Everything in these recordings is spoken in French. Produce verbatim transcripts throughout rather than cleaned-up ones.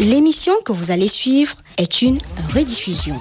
L'émission que vous allez suivre est une rediffusion.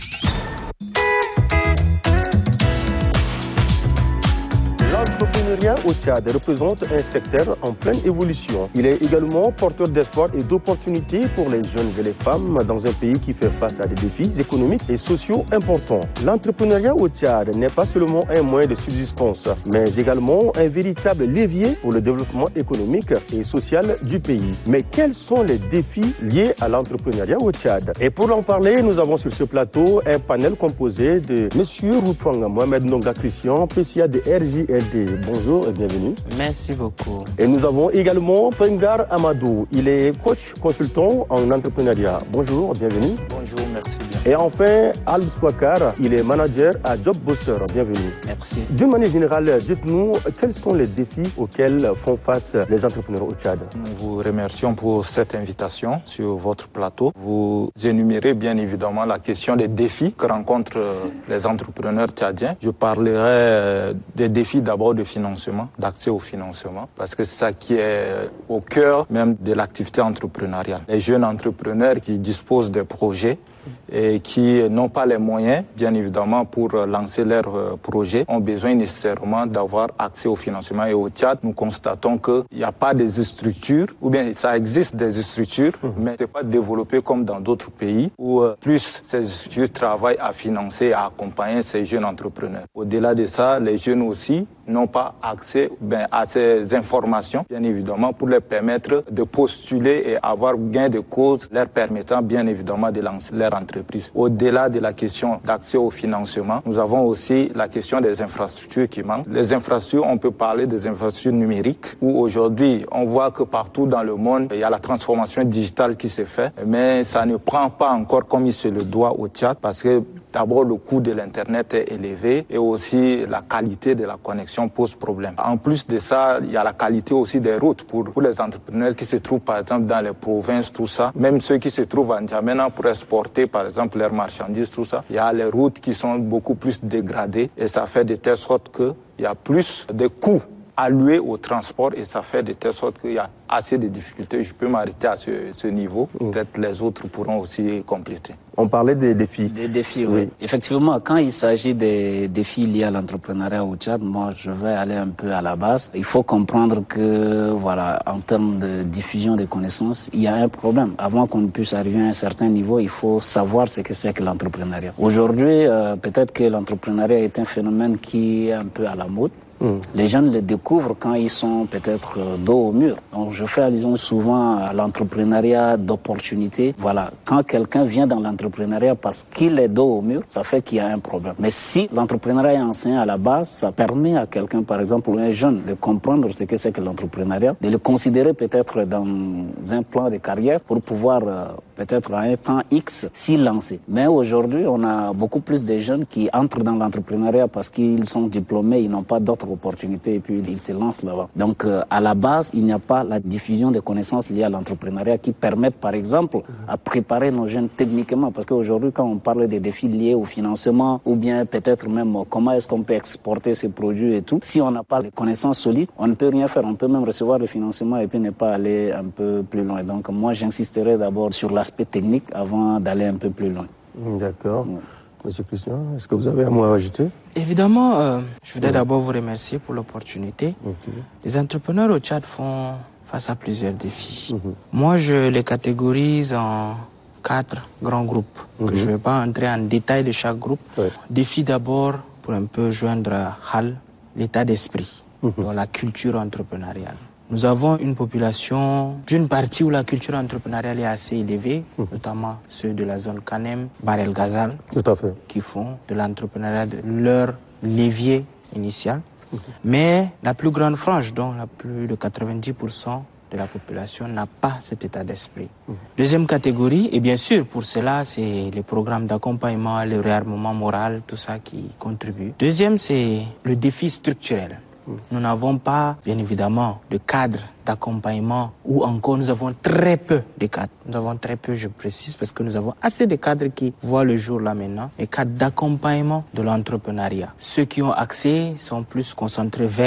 L'entrepreneuriat au Tchad représente un secteur en pleine évolution. Il est également porteur d'espoir et d'opportunités pour les jeunes et les femmes dans un pays qui fait face à des défis économiques et sociaux importants. L'entrepreneuriat au Tchad n'est pas seulement un moyen de subsistance, mais également un véritable levier pour le développement économique et social du pays. Mais quels sont les défis liés à l'entrepreneuriat au Tchad? Et pour en parler, nous avons sur ce plateau un panel composé de M. Routouanga Mohamed Nonga Christian, P C A de R J L D. Bonjour et bienvenue. Merci beaucoup. Et nous avons également Pengar Amadou. Il est coach consultant en entrepreneuriat. Bonjour, bienvenue. Bonjour, merci bien. Et enfin, Al Swakar, il est manager à Job Booster. Bienvenue. Merci. D'une manière générale, dites-nous quels sont les défis auxquels font face les entrepreneurs au Tchad. Nous vous remercions pour cette invitation sur votre plateau. Vous énumérez bien évidemment la question des défis que rencontrent les entrepreneurs tchadiens. Je parlerai des défis d'abord de financement, d'accès au financement, parce que c'est ça qui est au cœur même de l'activité entrepreneuriale. Les jeunes entrepreneurs qui disposent de projets et qui n'ont pas les moyens, bien évidemment, pour lancer leurs projets, ont besoin nécessairement d'avoir accès au financement. Et au Tchad, nous constatons qu'il n'y a pas des structures, ou bien ça existe des structures, mmh. mais ce n'est pas développé comme dans d'autres pays, où plus ces structures travaillent à financer, à accompagner ces jeunes entrepreneurs. Au-delà de ça, les jeunes aussi n'ont pas accès ben, à ces informations, bien évidemment, pour leur permettre de postuler et avoir gain de cause, leur permettant, bien évidemment, de lancer leur entreprise. Au-delà de la question d'accès au financement, nous avons aussi la question des infrastructures qui manquent. Les infrastructures, on peut parler des infrastructures numériques, où aujourd'hui, on voit que partout dans le monde, il y a la transformation digitale qui s'est faite, mais ça ne prend pas encore comme il se le doit au Tchad, parce que d'abord, le coût de l'Internet est élevé et aussi la qualité de la connexion pose problème. En plus de ça, il y a la qualité aussi des routes pour, pour les entrepreneurs qui se trouvent par exemple dans les provinces, tout ça. Même ceux qui se trouvent en N'Djamena pour exporter par exemple leurs marchandises, tout ça. Il y a les routes qui sont beaucoup plus dégradées et ça fait de telle sorte qu'il y a plus de coûts alloués au transport et ça fait de telle sorte qu'il y a assez de difficultés. Je peux m'arrêter à ce, ce niveau. Mmh. Peut-être les autres pourront aussi compléter. On parlait des défis. Des défis, oui. oui. Effectivement, quand il s'agit des défis liés à l'entrepreneuriat au Tchad, moi, je vais aller un peu à la base. Il faut comprendre que, voilà, en termes de diffusion des connaissances, il y a un problème. Avant qu'on puisse arriver à un certain niveau, il faut savoir ce que c'est que l'entrepreneuriat. Aujourd'hui, euh, peut-être que l'entrepreneuriat est un phénomène qui est un peu à la mode. Mmh. Les jeunes le découvrent quand ils sont peut-être dos au mur. Donc je fais allusion souvent à l'entrepreneuriat d'opportunité. Voilà, quand quelqu'un vient dans l'entrepreneuriat parce qu'il est dos au mur, ça fait qu'il y a un problème. Mais si l'entrepreneuriat est enseigné à la base, ça permet à quelqu'un, par exemple, ou un jeune, de comprendre ce que c'est que l'entrepreneuriat, de le considérer peut-être dans un plan de carrière pour pouvoir euh, peut-être à un temps X s'y lancer. Mais aujourd'hui, on a beaucoup plus de jeunes qui entrent dans l'entrepreneuriat parce qu'ils sont diplômés, ils n'ont pas d'autres opportunités et puis ils se lancent là-bas. Donc euh, à la base, il n'y a pas la diffusion des connaissances liées à l'entrepreneuriat qui permettent par exemple à préparer nos jeunes techniquement, parce qu'aujourd'hui quand on parle des défis liés au financement ou bien peut-être même comment est-ce qu'on peut exporter ces produits et tout, si on n'a pas les connaissances solides, on ne peut rien faire. On peut même recevoir le financement et puis ne pas aller un peu plus loin. Donc moi j'insisterai d'abord sur l'aspect technique avant d'aller un peu plus loin. D'accord. Ouais. Monsieur Christian, est-ce que vous avez un mot à ajouter? Évidemment, euh, je voudrais ouais. d'abord vous remercier pour l'opportunité. Okay. Les entrepreneurs au Tchad font face à plusieurs défis. Mm-hmm. Moi, je les catégorise en quatre grands groupes. Mm-hmm. Que je ne vais pas entrer en détail de chaque groupe. Ouais. Défi d'abord, pour un peu joindre à Hal, l'état d'esprit, mm-hmm. dans la culture entrepreneuriale. Nous avons une population d'une partie où la culture entrepreneuriale est assez élevée, mmh. notamment ceux de la zone Kanem, Barel Ghazal, Tout à fait. qui font de l'entrepreneuriat de leur levier initial. Mmh. Mais la plus grande frange, dont la plus de quatre-vingt-dix pour cent de la population, n'a pas cet état d'esprit. Mmh. Deuxième catégorie, et bien sûr pour cela, c'est les programmes d'accompagnement, le réarmement moral, tout ça qui contribue. Deuxième, c'est le défi structurel. Nous n'avons pas, bien évidemment, de cadre d'accompagnement ou encore nous avons très peu de cadres. Nous avons très peu, je précise, parce que nous avons assez de cadres qui voient le jour là maintenant, les cadres d'accompagnement de l'entrepreneuriat. Ceux qui ont accès sont plus concentrés vers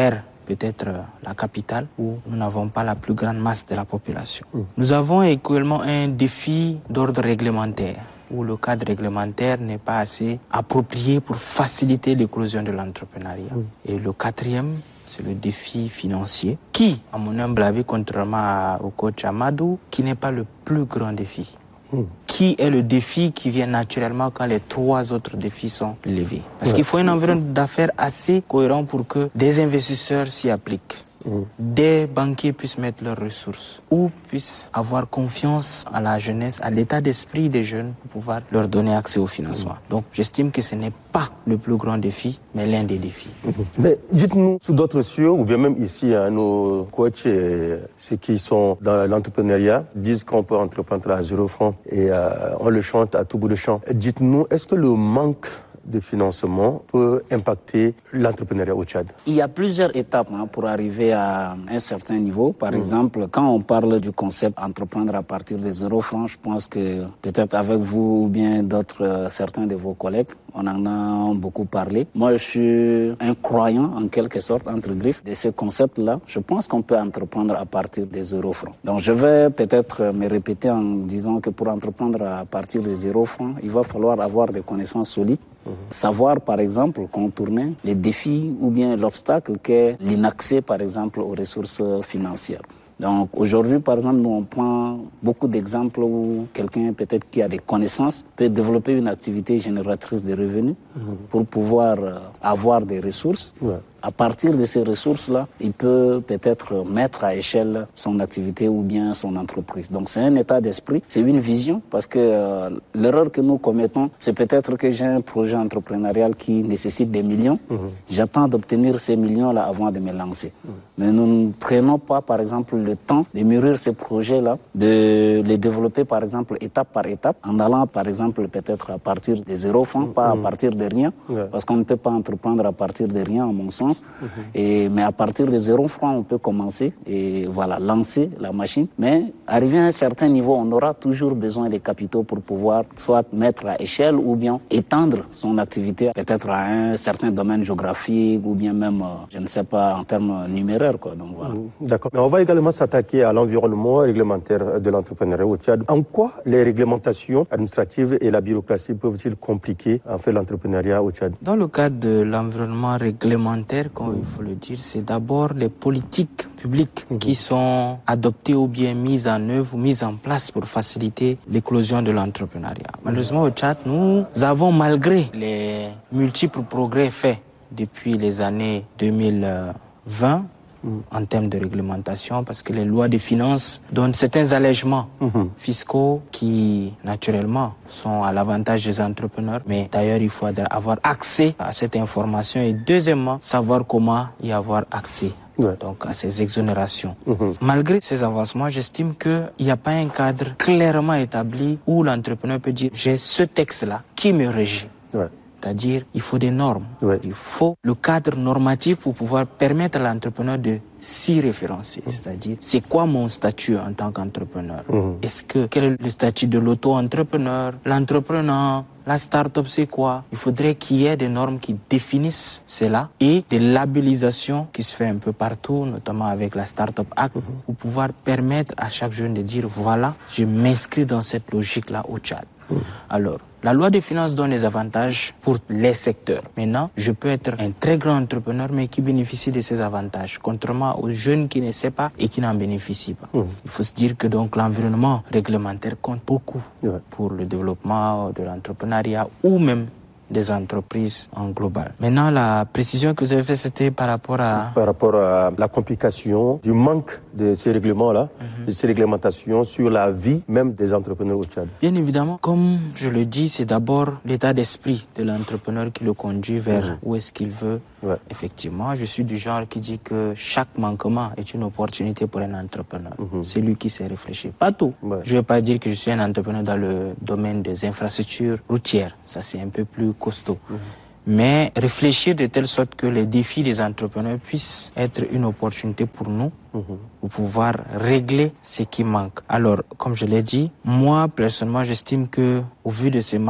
peut-être la capitale où nous n'avons pas la plus grande masse de la population. Mmh. Nous avons également un défi d'ordre réglementaire, où le cadre réglementaire n'est pas assez approprié pour faciliter l'éclosion de l'entrepreneuriat. Mmh. Et le quatrième, c'est le défi financier, qui, à mon humble avis, contrairement au coach Amadou, qui n'est pas le plus grand défi. Mmh. Qui est le défi qui vient naturellement quand les trois autres défis sont levés. Parce ouais. qu'il faut un environnement d'affaires assez cohérent pour que des investisseurs s'y appliquent. Mmh. Des banquiers puissent mettre leurs ressources ou puissent avoir confiance à la jeunesse, à l'état d'esprit des jeunes pour pouvoir leur donner accès au financement. Mmh. Donc j'estime que ce n'est pas le plus grand défi, mais l'un des défis. Mmh. Mais dites-nous, sous d'autres cieux, ou bien même ici, hein, nos coachs, et ceux qui sont dans l'entrepreneuriat, disent qu'on peut entreprendre à zéro franc et euh, on le chante à tout bout de champ. Dites-nous, est-ce que le manque de financement peut impacter l'entrepreneuriat au Tchad? Il y a plusieurs étapes hein, pour arriver à un certain niveau. Par mmh. exemple, quand on parle du concept entreprendre à partir des zéro francs, je pense que peut-être avec vous ou bien d'autres, euh, certains de vos collègues, on en a beaucoup parlé. Moi, je suis un croyant, en quelque sorte, entre griffes, de ce concept-là. Je pense qu'on peut entreprendre à partir des zéro francs. Donc, je vais peut-être me répéter en disant que pour entreprendre à partir des zéro francs, il va falloir avoir des connaissances solides. Mmh. Savoir, par exemple, contourner les défis ou bien l'obstacle qu'est l'inaccès, par exemple, aux ressources financières. Donc aujourd'hui, par exemple, nous on prend beaucoup d'exemples où quelqu'un peut-être qui a des connaissances peut développer une activité génératrice de revenus mmh. pour pouvoir avoir des ressources. Ouais. À partir de ces ressources-là, il peut peut-être mettre à échelle son activité ou bien son entreprise. Donc c'est un état d'esprit, c'est une vision, parce que euh, l'erreur que nous commettons, c'est peut-être que j'ai un projet entrepreneurial qui nécessite des millions. Mmh. J'attends d'obtenir ces millions-là avant de me lancer. Mmh. Mais nous ne prenons pas, par exemple, le temps de mûrir ces projets-là, de les développer, par exemple, étape par étape, en allant, par exemple, peut-être à partir de zéro francs, mmh. pas à partir de rien, ouais. parce qu'on ne peut pas entreprendre à partir de rien, à mon sens. Mmh. Et, mais à partir de zéro franc, on peut commencer et voilà, lancer la machine. Mais arrivé à un certain niveau, on aura toujours besoin des capitaux pour pouvoir soit mettre à échelle ou bien étendre son activité peut-être à un certain domaine géographique ou bien même, je ne sais pas, en termes numéraires, quoi. Donc, voilà. Mmh. D'accord. Mais on va également s'attaquer à l'environnement réglementaire de l'entrepreneuriat au Tchad. En quoi les réglementations administratives et la bureaucratie peuvent-ils compliquer en fait l'entrepreneuriat au Tchad? Dans le cadre de l'environnement réglementaire, comme il faut le dire, c'est d'abord les politiques publiques mmh. qui sont adoptées ou bien mises en œuvre ou mises en place pour faciliter l'éclosion de l'entrepreneuriat. Malheureusement, au Tchad, nous avons, malgré les multiples progrès faits depuis les années deux mille vingt, mmh. en termes de réglementation, parce que les lois des finances donnent certains allègements mmh. fiscaux qui, naturellement, sont à l'avantage des entrepreneurs. Mais d'ailleurs, il faut avoir accès à cette information et deuxièmement, savoir comment y avoir accès. Ouais. Donc à ces exonérations. Mmh. Malgré ces avancements, j'estime qu'il n'y a pas un cadre clairement établi où l'entrepreneur peut dire j'ai ce texte-là qui me régit. Ouais. C'est-à-dire, il faut des normes. Ouais. Il faut le cadre normatif pour pouvoir permettre à l'entrepreneur de s'y référencer. Mmh. C'est-à-dire, c'est quoi mon statut en tant qu'entrepreneur? Mmh. Est-ce que, quel est le statut de l'auto-entrepreneur? L'entrepreneur? La start-up, c'est quoi? Il faudrait qu'il y ait des normes qui définissent cela et des labellisations qui se fait un peu partout, notamment avec la Start-up Act, mmh. pour pouvoir permettre à chaque jeune de dire, voilà, je m'inscris dans cette logique-là au Tchad. Mmh. Alors, la loi des finances donne des avantages pour les secteurs. Maintenant, je peux être un très grand entrepreneur, mais qui bénéficie de ces avantages, contrairement aux jeunes qui ne savent pas et qui n'en bénéficient pas. Mmh. Il faut se dire que donc l'environnement réglementaire compte beaucoup ouais. pour le développement de l'entrepreneuriat ou même des entreprises en global. Maintenant, la précision que vous avez faite, c'était par rapport à... Par rapport à la complication du manque de ces règlements-là, mm-hmm. de ces réglementations sur la vie même des entrepreneurs au Tchad. Bien évidemment, comme je le dis, c'est d'abord l'état d'esprit de l'entrepreneur qui le conduit vers mm-hmm. où est-ce qu'il veut. Ouais. Effectivement, je suis du genre qui dit que chaque manquement est une opportunité pour un entrepreneur. Mm-hmm. C'est lui qui sait réfléchir. Pas tout. Ouais. Je ne vais pas dire que je suis un entrepreneur dans le domaine des infrastructures routières. Ça, c'est un peu plus costaud. Mmh. Mais réfléchir de telle sorte que les défis des entrepreneurs puissent être une opportunité pour nous, mmh. pour pouvoir régler ce qui manque. Alors, comme je l'ai dit, moi, personnellement, j'estime que, au vu de ces manques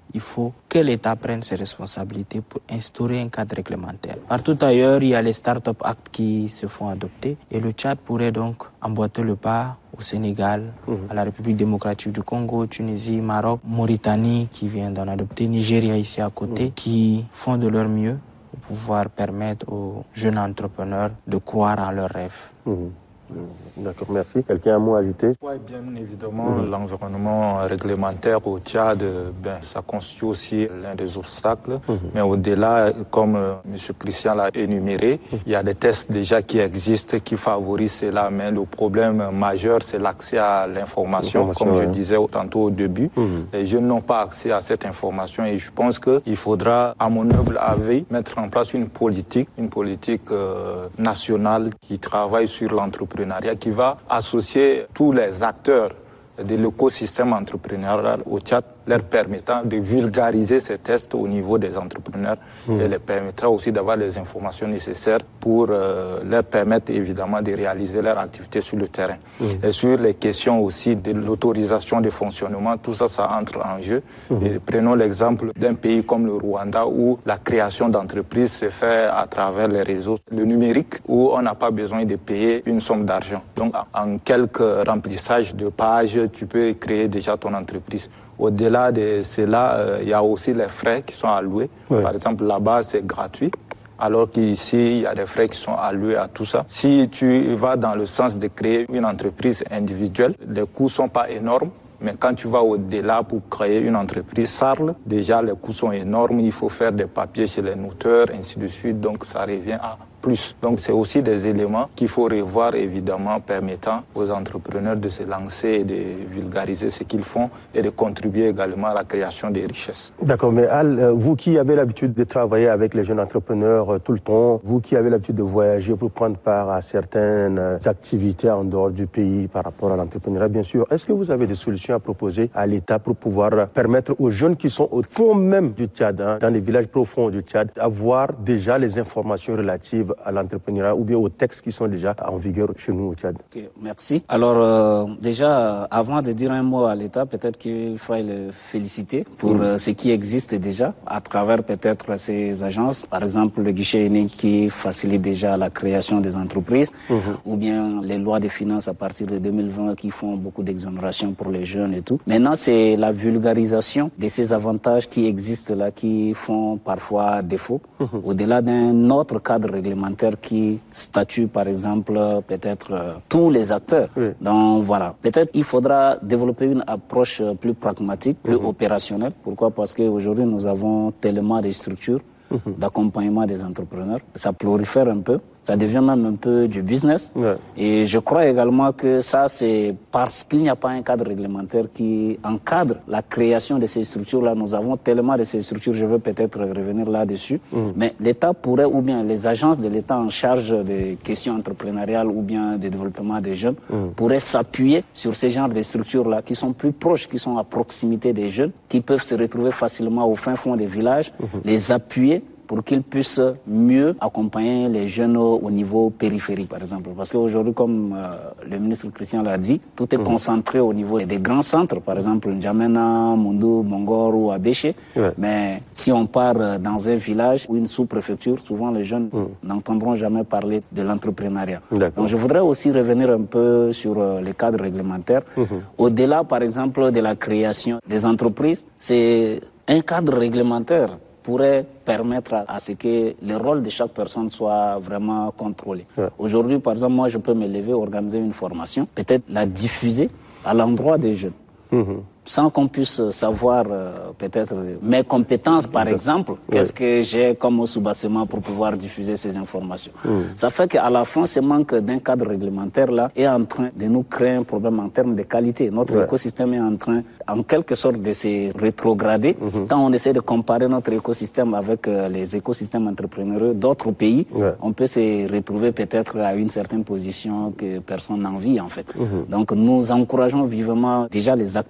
il faut que l'État prenne ses responsabilités pour instaurer un cadre réglementaire. Partout ailleurs, il y a les Start-up Act qui se font adopter et le Tchad pourrait donc emboîter le pas au Sénégal, mmh. à la République démocratique du Congo, Tunisie, Maroc, Mauritanie qui vient d'en adopter, Nigeria ici à côté, mmh. qui font de leur mieux pour pouvoir permettre aux jeunes entrepreneurs de croire en leurs rêves. Mmh. D'accord, merci. Quelqu'un a un mot à ajouter? Oui, bien évidemment, mmh. l'environnement réglementaire au Tchad, ben, ça constitue aussi l'un des obstacles. Mmh. Mais au-delà, comme euh, M. Christian l'a énuméré, mmh. il y a des tests déjà qui existent, qui favorisent cela. Mais le problème majeur, c'est l'accès à l'information. Comme ouais. je disais tantôt au début, mmh. les jeunes n'ont pas accès à cette information. Et je pense qu'il faudra, à mon humble avis, mettre en place une politique, une politique euh, nationale qui travaille sur l'entreprise, qui va associer tous les acteurs de l'écosystème entrepreneurial au Tchad, leur permettant de vulgariser ces tests au niveau des entrepreneurs mmh. et les permettra aussi d'avoir les informations nécessaires pour euh, leur permettre évidemment de réaliser leur activité sur le terrain. Mmh. Et sur les questions aussi de l'autorisation de fonctionnement, tout ça, ça entre en jeu. Mmh. Et prenons l'exemple d'un pays comme le Rwanda où la création d'entreprises se fait à travers les réseaux, le numérique, où on n'a pas besoin de payer une somme d'argent. Donc en quelques remplissages de pages, tu peux créer déjà ton entreprise. Au-delà de cela, euh, il y a aussi les frais qui sont alloués. Oui. Par exemple, là-bas, c'est gratuit, alors qu'ici, il y a des frais qui sont alloués à tout ça. Si tu vas dans le sens de créer une entreprise individuelle, les coûts ne sont pas énormes. Mais quand tu vas au-delà pour créer une entreprise S A R L, déjà les coûts sont énormes, il faut faire des papiers chez les noteurs, ainsi de suite, donc ça revient à plus. Donc c'est aussi des éléments qu'il faut revoir, évidemment, permettant aux entrepreneurs de se lancer et de vulgariser ce qu'ils font et de contribuer également à la création des richesses. D'accord, mais Al, vous qui avez l'habitude de travailler avec les jeunes entrepreneurs tout le temps, vous qui avez l'habitude de voyager pour prendre part à certaines activités en dehors du pays par rapport à l'entrepreneuriat, bien sûr, est-ce que vous avez des solutions à proposer à l'État pour pouvoir permettre aux jeunes qui sont au fond même du Tchad, hein, dans les villages profonds du Tchad, d'avoir déjà les informations relatives à l'entrepreneuriat ou bien aux textes qui sont déjà en vigueur chez nous au Tchad? Okay, merci. Alors euh, déjà, avant de dire un mot à l'État, peut-être qu'il faille le féliciter pour mmh. euh, ce qui existe déjà à travers peut-être ces agences. Par exemple, le guichet unique qui facilite déjà la création des entreprises mmh. ou bien les lois de finances à partir de deux mille vingt qui font beaucoup d'exonérations pour les jeunes et tout. Maintenant, c'est la vulgarisation de ces avantages qui existent là, qui font parfois défaut, mmh. au-delà d'un autre cadre réglementaire qui statue, par exemple, peut-être euh, tous les acteurs. Oui. Donc voilà, peut-être il faudra développer une approche plus pragmatique, plus mmh. opérationnelle. Pourquoi? Parce qu'aujourd'hui, nous avons tellement de structures mmh. d'accompagnement des entrepreneurs. Ça prolifère un peu. Ça devient même un peu du business. Ouais. Et je crois également que ça, c'est parce qu'il n'y a pas un cadre réglementaire qui encadre la création de ces structures-là. Nous avons tellement de ces structures, je veux peut-être revenir là-dessus. Mmh. Mais l'État pourrait, ou bien les agences de l'État en charge des questions entrepreneuriales ou bien des développements des jeunes, mmh. pourraient s'appuyer sur ces genres de structures-là qui sont plus proches, qui sont à proximité des jeunes, qui peuvent se retrouver facilement au fin fond des villages, mmh. les appuyer pour qu'ils puissent mieux accompagner les jeunes au niveau périphérique, par exemple. Parce qu'aujourd'hui, comme euh, le ministre Christian l'a dit, tout est mmh. concentré au niveau des grands centres, par exemple N'Djamena, Mundu, Mongor ou Abéché. Ouais. Mais si on part dans un village ou une sous-préfecture, souvent les jeunes mmh. n'entendront jamais parler de l'entrepreneuriat. Donc je voudrais aussi revenir un peu sur euh, les cadres réglementaires. Mmh. Au-delà, par exemple, de la création des entreprises, c'est un cadre réglementaire pourrait permettre à, à ce que le rôle de chaque personne soit vraiment contrôlé. Ouais. Aujourd'hui, par exemple, moi, je peux me lever, organiser une formation, peut-être la diffuser à l'endroit des jeunes. Mmh. Sans qu'on puisse savoir euh, peut-être mes compétences, par exemple, oui. qu'est-ce que j'ai comme soubassement pour pouvoir diffuser ces informations. Mmh. Ça fait qu'à la fin, ce manque d'un cadre réglementaire là est en train de nous créer un problème en termes de qualité. Notre ouais. écosystème est en train, en quelque sorte, de se rétrograder. Mmh. Quand on essaie de comparer notre écosystème avec euh, les écosystèmes entrepreneuriaux d'autres pays, ouais. on peut se retrouver peut-être à une certaine position que personne n'envie en fait. Mmh. Donc nous encourageons vivement déjà les acteurs même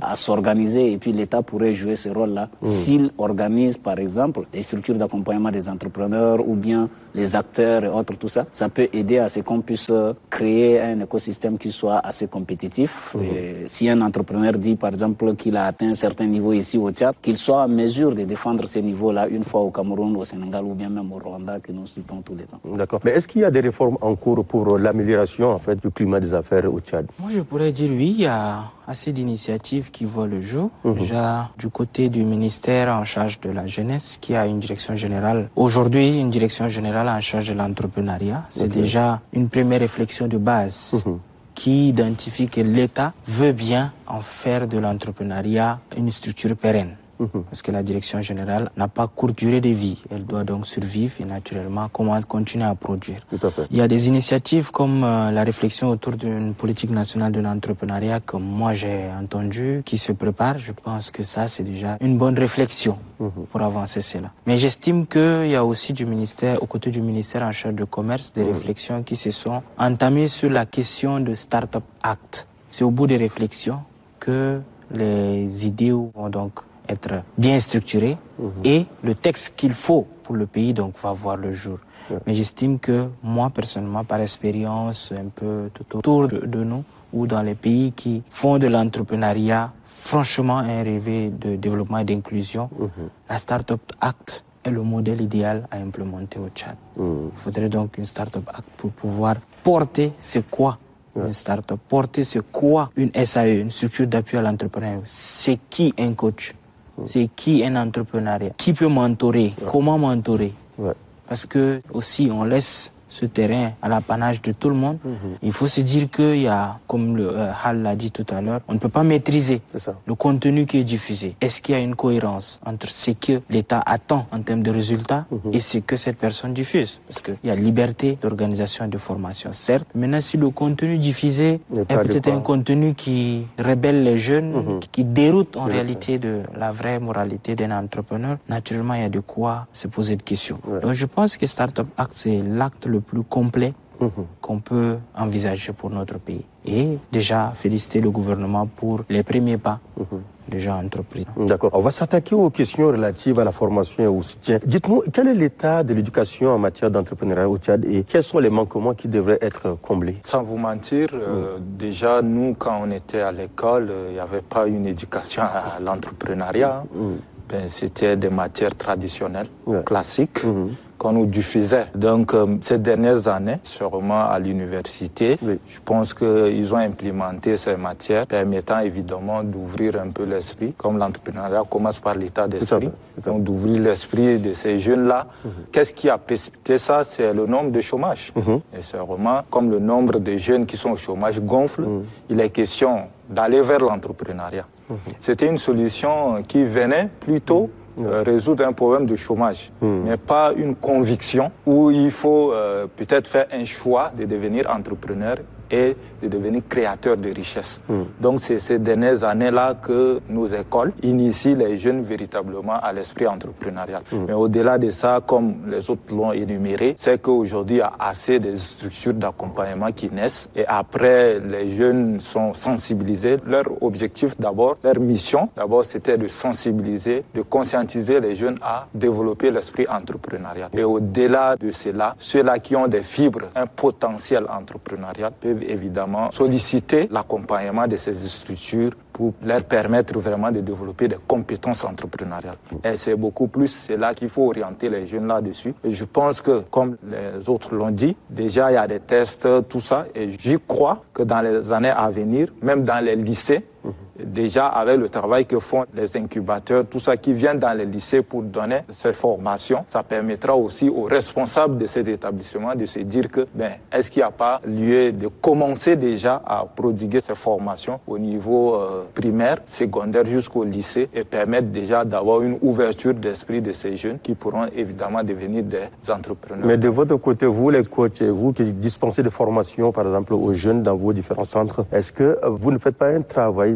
à s'organiser et puis l'État pourrait jouer ce rôle-là mmh. s'il organise par exemple les structures d'accompagnement des entrepreneurs ou bien les acteurs et autres, tout ça. Ça peut aider à ce qu'on puisse créer un écosystème qui soit assez compétitif. Mmh. Et si un entrepreneur dit par exemple qu'il a atteint un certain niveau ici au Tchad, qu'il soit en mesure de défendre ces niveaux-là une fois au Cameroun, au Sénégal ou bien même au Rwanda que nous citons tous les temps. D'accord. Mais est-ce qu'il y a des réformes en cours pour l'amélioration en fait, du climat des affaires au Tchad? Moi, je pourrais dire oui, il y a assez d'initiatives qui voient le jour. Mmh. Déjà, du côté du ministère en charge de la jeunesse, qui a une direction générale. Aujourd'hui, une direction générale en charge de l'entrepreneuriat. C'est okay. déjà une première réflexion de base mmh. qui identifie que l'État veut bien en faire de l'entrepreneuriat une structure pérenne. Parce que la direction générale n'a pas courte durée de vie. Elle doit donc survivre et naturellement comment continuer à produire. Tout à fait. Il y a des initiatives comme euh, la réflexion autour d'une politique nationale de l'entrepreneuriat que moi j'ai entendu, qui se prépare. Je pense que ça c'est déjà une bonne réflexion mmh. pour avancer cela. Mais j'estime qu'il y a aussi du ministère, aux côtés du ministère en charge du commerce, des mmh. réflexions qui se sont entamées sur la question de Startup Act. C'est au bout des réflexions que les idées vont donc être bien structuré mmh. et le texte qu'il faut pour le pays donc va voir le jour. Ouais. Mais j'estime que moi personnellement, par expérience un peu tout autour de, de nous ou dans les pays qui font de l'entrepreneuriat franchement un rêve de développement et d'inclusion, mmh. la Startup Act est le modèle idéal à implémenter au Tchad. Mmh. Il faudrait donc une Startup Act pour pouvoir porter c'est quoi une start-up, porter c'est quoi une S A E, une structure d'appui à l'entrepreneuriat, c'est qui un coach. C'est qui un entrepreneuriat? Qui peut mentorer? Ouais. Comment mentorer? Ouais. Parce que aussi on laisse ce terrain à l'apanage de tout le monde. Mm-hmm. Il faut se dire qu'il y a, comme le euh, Hal l'a dit tout à l'heure, on ne peut pas maîtriser ça. Le contenu qui est diffusé. Est-ce qu'il y a une cohérence entre ce que l'État attend en termes de résultats mm-hmm. et ce que cette personne diffuse? Parce qu'il y a liberté d'organisation et de formation, certes. Maintenant, si le contenu diffusé est peut-être un contenu qui rébelle les jeunes, mm-hmm. qui, qui déroute en réalité de la vraie moralité d'un entrepreneur, naturellement, il y a de quoi se poser de questions. Ouais. Donc, je pense que Startup Act, c'est l'acte le plus complet mmh. qu'on peut envisager pour notre pays. Et déjà, féliciter le gouvernement pour les premiers pas mmh. déjà entrepris. D'accord. On va s'attaquer aux questions relatives à la formation et au soutien. Dites-nous, quel est l'état de l'éducation en matière d'entrepreneuriat au Tchad et quels sont les manquements qui devraient être comblés? Sans vous mentir, mmh. euh, déjà, nous, quand on était à l'école, il euh, n'y avait pas une éducation à l'entrepreneuriat. Mmh. Ben, c'était des matières traditionnelles, ouais. classiques. Mmh. qu'on nous diffusait. Donc, euh, ces dernières années, sûrement à l'université, oui. je pense qu'ils ont implémenté ces matières permettant évidemment d'ouvrir un peu l'esprit, comme l'entrepreneuriat commence par l'état d'esprit, donc d'ouvrir l'esprit de ces jeunes-là. Mm-hmm. Qu'est-ce qui a précipité ça? C'est le nombre de chômage. Mm-hmm. Et sûrement, comme le nombre de jeunes qui sont au chômage gonfle, mm-hmm. il est question d'aller vers l'entrepreneuriat. Mm-hmm. C'était une solution qui venait plutôt Euh, résoudre un problème de chômage, mmh. mais pas une conviction où il faut euh, peut-être faire un choix de devenir entrepreneur et de devenir créateur de richesse. Mmh. Donc c'est ces dernières années-là que nos écoles initient les jeunes véritablement à l'esprit entrepreneurial. Mmh. Mais au-delà de ça, comme les autres l'ont énuméré, c'est qu'aujourd'hui il y a assez de structures d'accompagnement qui naissent et après les jeunes sont sensibilisés. Leur objectif d'abord, leur mission d'abord c'était de sensibiliser, de conscientiser les jeunes à développer l'esprit entrepreneurial. Et au-delà de cela, ceux-là qui ont des fibres, un potentiel entrepreneurial peuvent évidemment solliciter l'accompagnement de ces structures pour leur permettre vraiment de développer des compétences entrepreneuriales. Et c'est beaucoup plus, c'est là qu'il faut orienter les jeunes là-dessus. Et je pense que, comme les autres l'ont dit, déjà il y a des tests, tout ça, et j'y crois que dans les années à venir, même dans les lycées, déjà avec le travail que font les incubateurs, tout ça qui vient dans les lycées pour donner ces formations, ça permettra aussi aux responsables de ces établissements de se dire que, ben, est-ce qu'il n'y a pas lieu de commencer déjà à prodiguer ces formations au niveau euh, primaire, secondaire jusqu'au lycée et permettre déjà d'avoir une ouverture d'esprit de ces jeunes qui pourront évidemment devenir des entrepreneurs. Mais de votre côté, vous les coachs, vous qui dispensez des formations par exemple aux jeunes dans vos différents centres, est-ce que vous ne faites pas un travail pour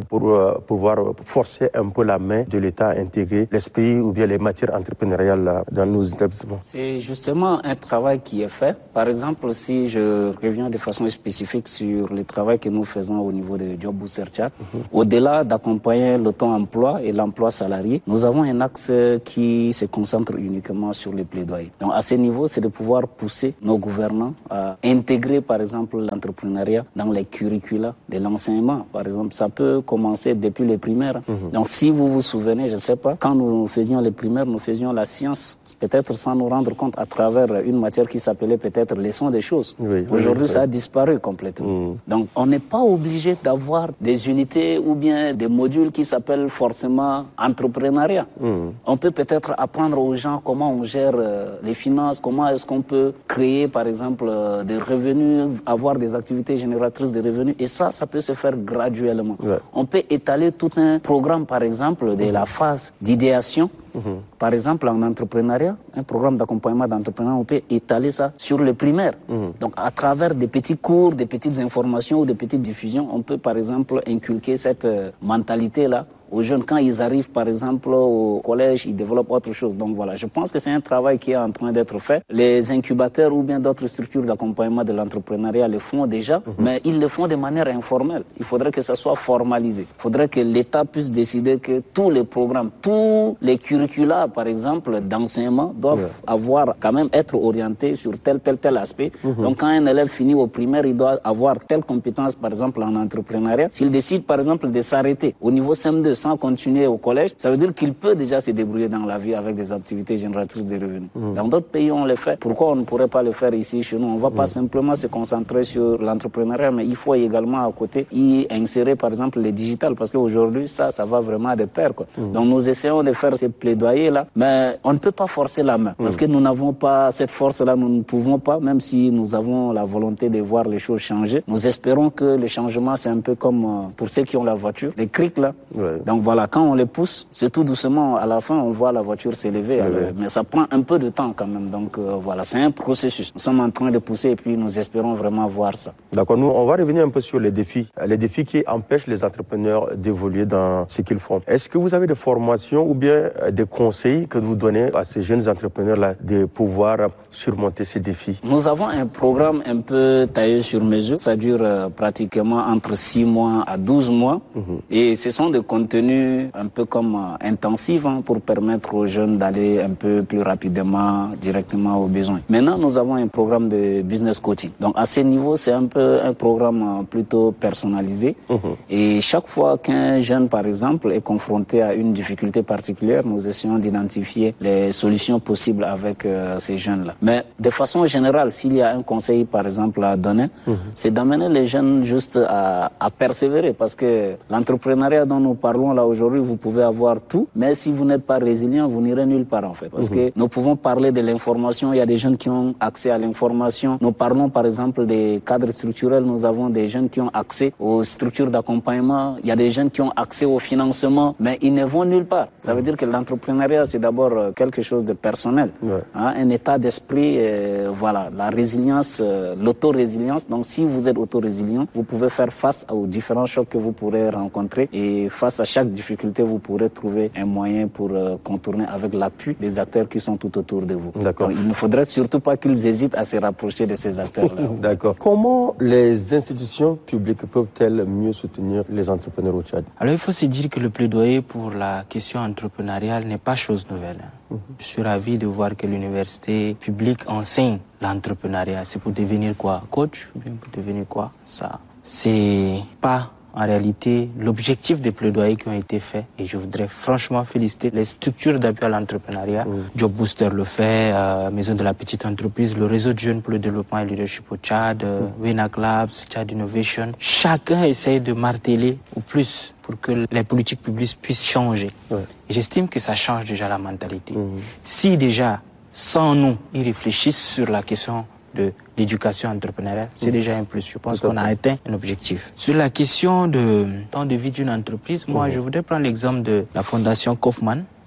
euh, pouvoir forcer un peu la main de l'État à intégrer l'esprit ou bien les matières entrepreneuriales dans nos établissements? C'est justement un travail qui est fait. Par exemple, si je reviens de façon spécifique sur le travail que nous faisons au niveau de Job Booster Tchad, mm-hmm. au-delà d'accompagner l'auto-emploi et l'emploi salarié, nous avons un axe qui se concentre uniquement sur les plaidoyers. Donc à ce niveau, c'est de pouvoir pousser nos gouvernants à intégrer par exemple l'entrepreneuriat dans les curricula de l'enseignement. Par exemple, ça peut commencer depuis les primaires. Mmh. Donc si vous vous souvenez, je ne sais pas, quand nous faisions les primaires, nous faisions la science, peut-être sans nous rendre compte à travers une matière qui s'appelait peut-être leçon des choses. Oui, Aujourd'hui, oui, ça oui. a disparu complètement. Mmh. Donc on n'est pas obligé d'avoir des unités ou bien des modules qui s'appellent forcément entrepreneuriat. Mmh. On peut peut-être apprendre aux gens comment on gère euh, les finances, comment est-ce qu'on peut créer par exemple euh, des revenus, avoir des activités génératrices de revenus, et ça, ça peut se faire graduellement. Ouais. On peut étaler tout un programme par exemple de mmh. la phase d'idéation. Mmh. Par exemple, en entrepreneuriat, un programme d'accompagnement d'entrepreneuriat, on peut étaler ça sur le primaire. Mmh. Donc, à travers des petits cours, des petites informations ou des petites diffusions, on peut, par exemple, inculquer cette euh, mentalité-là aux jeunes. Quand ils arrivent, par exemple, au collège, ils développent autre chose. Donc, voilà, je pense que c'est un travail qui est en train d'être fait. Les incubateurs ou bien d'autres structures d'accompagnement de l'entrepreneuriat le font déjà, mmh. mais ils le font de manière informelle. Il faudrait que ça soit formalisé. Il faudrait que l'État puisse décider que tous les programmes, tous les curricula, par exemple, d'enseignement doivent ouais. avoir quand même être orientés sur tel, tel, tel aspect. Mmh. Donc, quand un élève finit au primaire, il doit avoir telle compétence, par exemple, en entrepreneuriat. S'il décide, par exemple, de s'arrêter au niveau C M deux sans continuer au collège, ça veut dire qu'il peut déjà se débrouiller dans la vie avec des activités génératrices de revenus. Mmh. Dans d'autres pays, on le fait. Pourquoi on ne pourrait pas le faire ici, chez nous? On ne va pas mmh. simplement se concentrer sur l'entrepreneuriat, mais il faut également à côté y insérer, par exemple, les digitales, parce qu'aujourd'hui, ça, ça va vraiment de pair, quoi. Mmh. Donc, nous essayons de faire ces plaidoyers-là, mais on ne peut pas forcer la main, parce mmh. que nous n'avons pas cette force-là, nous ne pouvons pas, même si nous avons la volonté de voir les choses changer. Nous espérons que le changement, c'est un peu comme euh, pour ceux qui ont la voiture, les crics, là. Ouais. Donc voilà, quand on les pousse, c'est tout doucement, à la fin, on voit la voiture s'élever, ouais. mais ça prend un peu de temps quand même. Donc euh, voilà, c'est un processus. Nous sommes en train de pousser et puis nous espérons vraiment voir ça. D'accord, nous, on va revenir un peu sur les défis. Les défis qui empêchent les entrepreneurs d'évoluer dans ce qu'ils font. Est-ce que vous avez des formations ou bien des conseils que vous donnez à ces jeunes entrepreneurs-là de pouvoir surmonter ces défis? Nous avons un programme un peu taillé sur mesure. Ça dure euh, pratiquement entre six mois à douze mois. Mmh. Et ce sont des contenus un peu comme euh, intensifs hein, pour permettre aux jeunes d'aller un peu plus rapidement directement aux besoins. Maintenant, nous avons un programme de business coaching. Donc à ce niveau, c'est un peu un programme euh, plutôt personnalisé. Mmh. Et chaque fois qu'un jeune, par exemple, est confronté à une difficulté particulière, nous essayons d'identifier les solutions possibles avec euh, ces jeunes-là. Mais de façon générale, s'il y a un conseil, par exemple, à donner, mmh. c'est d'amener les jeunes juste à, à persévérer, parce que l'entrepreneuriat dont nous parlons là aujourd'hui, vous pouvez avoir tout, mais si vous n'êtes pas résilient, vous n'irez nulle part en fait. Parce mmh. que nous pouvons parler de l'information, il y a des jeunes qui ont accès à l'information. Nous parlons par exemple des cadres structurels, nous avons des jeunes qui ont accès aux structures d'accompagnement, il y a des jeunes qui ont accès au financement, mais ils ne vont nulle part. Ça veut dire que l'entrepreneuriat, c'est d'abord quelque chose de personnel, ouais. hein, un état d'esprit, euh, voilà, la résilience, euh, l'auto-résilience. Donc si vous êtes auto-résilient, vous pouvez faire face aux différents chocs que vous pourrez rencontrer, et face à chaque difficulté, vous pourrez trouver un moyen pour euh, contourner avec l'appui des acteurs qui sont tout autour de vous. D'accord. Donc, il ne faudrait surtout pas qu'ils hésitent à se rapprocher de ces acteurs-là. D'accord. Comment les institutions publiques peuvent-elles mieux soutenir les entrepreneurs au Tchad? Alors il faut se dire que le plaidoyer pour la question entrepreneuriale n'est pas chose nouvelle. Mmh. Je suis ravi de voir que l'université publique enseigne l'entrepreneuriat. C'est pour devenir quoi? Coach ou bien pour devenir quoi? Ça, c'est pas en réalité l'objectif des plaidoyers qui ont été faits. Et je voudrais franchement féliciter les structures d'appui à l'entrepreneuriat. Mmh. Job Booster le fait, euh, Maison de la Petite Entreprise, le Réseau de Jeunes pour le Développement et le Leadership au Tchad, euh, mmh. Winac Labs, Tchad Innovation. Chacun essaye de marteler au plus pour que les politiques publiques puissent changer. Ouais. Et j'estime que ça change déjà la mentalité. Mmh. Si déjà, sans nous, ils réfléchissent sur la question de l'éducation entrepreneuriale, c'est mmh. déjà un plus. Je pense qu'on a atteint un objectif. Sur la question de temps de vie d'une entreprise, moi, mmh. je voudrais prendre l'exemple de la fondation Kaufman,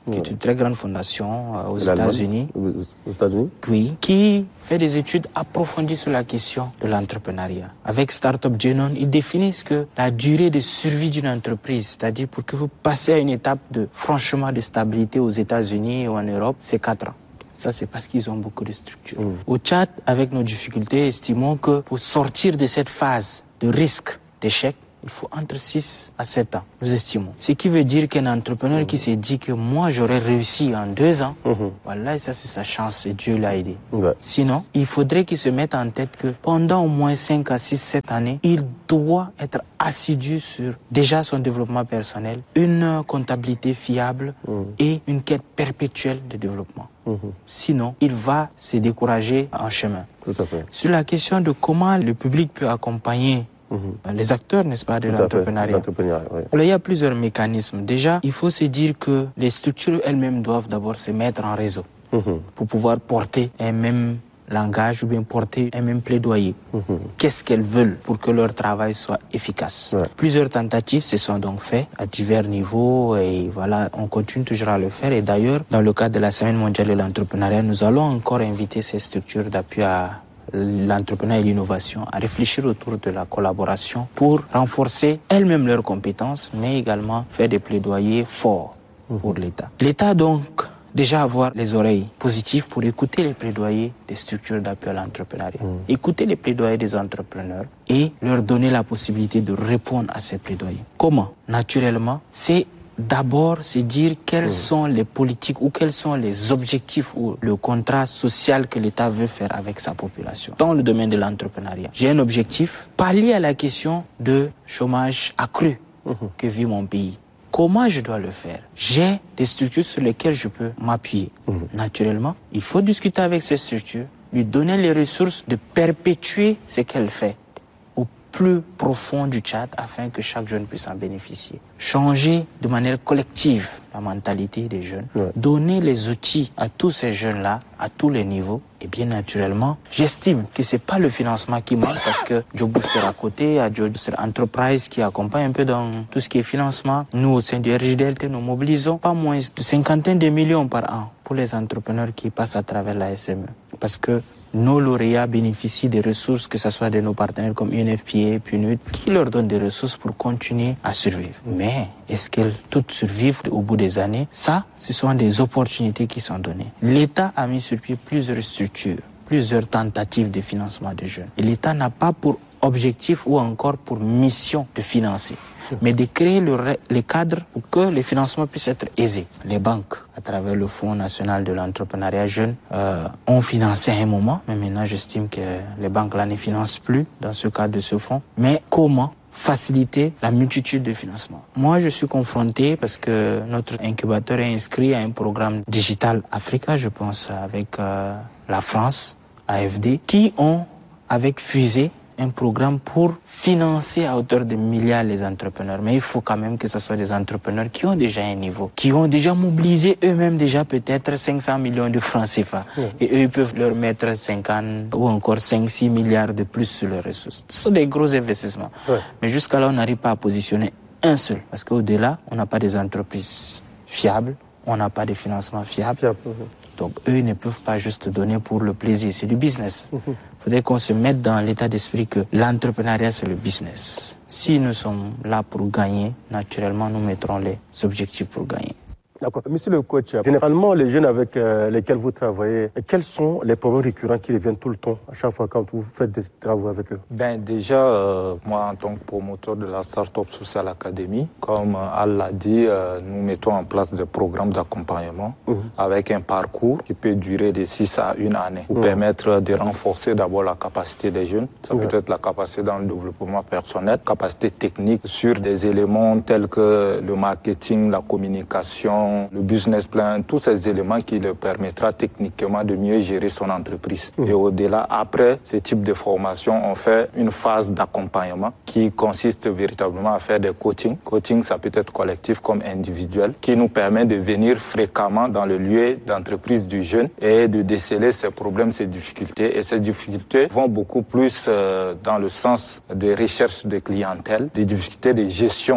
qui est une très grande fondation euh, aux États-Unis. Aux États-Unis Oui, qui fait des études approfondies sur la question de l'entrepreneuriat. Avec Startup Genome, ils définissent que la durée de survie d'une entreprise, c'est-à-dire pour que vous passiez à une étape de franchement de stabilité aux États-Unis ou en Europe, c'est quatre ans. Ça, c'est parce qu'ils ont beaucoup de structures. Mmh. Au Tchad, avec nos difficultés, estimons que pour sortir de cette phase de risque d'échec, il faut entre six à sept ans, nous estimons. Ce qui veut dire qu'un entrepreneur mmh. qui s'est dit que moi, j'aurais réussi en deux ans, mmh. voilà, ça, c'est sa chance et Dieu l'a aidé. Ouais. Sinon, il faudrait qu'il se mette en tête que pendant au moins cinq à six, sept années, il doit être assidu sur déjà son développement personnel, une comptabilité fiable mmh. et une quête perpétuelle de développement. Mmh. Sinon, il va se décourager en chemin. Tout à fait. Sur la question de comment le public peut accompagner Mmh. les acteurs, n'est-ce pas, de Tout l'entrepreneuriat. Oui. Alors, il y a plusieurs mécanismes. Déjà, il faut se dire que les structures elles-mêmes doivent d'abord se mettre en réseau mmh. pour pouvoir porter un même langage ou bien porter un même plaidoyer. Mmh. Qu'est-ce qu'elles veulent pour que leur travail soit efficace? Ouais. Plusieurs tentatives se sont donc faites à divers niveaux et voilà, on continue toujours à le faire. Et d'ailleurs, dans le cadre de la Semaine mondiale de l'entrepreneuriat, nous allons encore inviter ces structures d'appui à l'entrepreneuriat et l'innovation à réfléchir autour de la collaboration pour renforcer elles-mêmes leurs compétences, mais également faire des plaidoyers forts pour l'État. L'État donc déjà avoir les oreilles positives pour écouter les plaidoyers des structures d'appui à l'entrepreneuriat, mmh. écouter les plaidoyers des entrepreneurs et leur donner la possibilité de répondre à ces plaidoyers. Comment? Naturellement, c'est d'abord, c'est dire quelles mmh. sont les politiques ou quels sont les objectifs ou le contrat social que l'État veut faire avec sa population. Dans le domaine de l'entrepreneuriat, j'ai un objectif, pallier à la question de chômage accru mmh. que vit mon pays. Comment je dois le faire? J'ai des structures sur lesquelles je peux m'appuyer. Mmh. Naturellement, il faut discuter avec ces structures, lui donner les ressources de perpétuer ce qu'elle fait au plus profond du Tchad afin que chaque jeune puisse en bénéficier. Changer de manière collective la mentalité des jeunes, ouais. donner les outils à tous ces jeunes-là, à tous les niveaux. Et bien naturellement, j'estime que c'est pas le financement qui manque parce que Job Booster à côté, il y a Job Booster Enterprise qui accompagne un peu dans tout ce qui est financement. Nous, au sein du R J D L T, nous mobilisons pas moins de cinquantaine de millions par an pour les entrepreneurs qui passent à travers la S M E. Parce que nos lauréats bénéficient des ressources, que ce soit de nos partenaires comme U N F P A, P N U D, qui leur donnent des ressources pour continuer à survivre. Mais est-ce qu'elles toutes survivent au bout des années? Ça, ce sont des opportunités qui sont données. L'État a mis sur pied plusieurs structures, plusieurs tentatives de financement des jeunes. Et l'État n'a pas pour objectif ou encore pour mission de financer, mais de créer le, les cadres pour que les financements puissent être aisés. Les banques, à travers le Fonds national de l'entrepreneuriat jeune, euh, ont financé à un moment, mais maintenant j'estime que les banques là ne financent plus dans ce cadre de ce fonds. Mais comment faciliter la multitude de financements? Moi, je suis confronté parce que notre incubateur est inscrit à un programme Digital Africa, je pense, avec euh, la France, A F D, qui ont, avec Fusée, un programme pour financer à hauteur de milliards les entrepreneurs. Mais il faut quand même que ce soit des entrepreneurs qui ont déjà un niveau, qui ont déjà mobilisé eux-mêmes déjà peut-être cinq cents millions de francs C F A. Mmh. Et eux, ils peuvent leur mettre cinquante ou encore cinq six milliards de plus sur leurs ressources. Ce sont des gros investissements. Ouais. Mais jusqu'à là, on n'arrive pas à positionner un seul. Parce qu'au-delà, on n'a pas des entreprises fiables, on n'a pas de financement fiable. Fiable. Donc eux, ils ne peuvent pas juste donner pour le plaisir. C'est du business. Il faudrait qu'on se mette dans l'état d'esprit que l'entrepreneuriat, c'est le business. Si nous sommes là pour gagner, naturellement, nous mettrons les objectifs pour gagner. D'accord. Monsieur le coach, généralement, les jeunes avec euh, lesquels vous travaillez, quels sont les problèmes récurrents qui reviennent tout le temps, à chaque fois quand vous faites des travaux avec eux? Ben déjà, euh, moi, en tant que promoteur de la Startup Social Academy, comme Al l'a dit, euh, nous mettons en place des programmes d'accompagnement mmh. avec un parcours qui peut durer de six à une année pour mmh. permettre de renforcer d'abord la capacité des jeunes. Ça mmh. peut être la capacité dans le développement personnel, capacité technique sur des éléments tels que le marketing, la communication, le business plan, tous ces éléments qui leur permettra techniquement de mieux gérer son entreprise. Mmh. Et au-delà, après ce type de formation, on fait une phase d'accompagnement qui consiste véritablement à faire des coachings. Coaching, ça peut être collectif comme individuel, qui nous permet de venir fréquemment dans le lieu d'entreprise du jeune et de déceler ses problèmes, ses difficultés. Et ces difficultés vont beaucoup plus euh, dans le sens de recherche de clientèle, des difficultés de gestion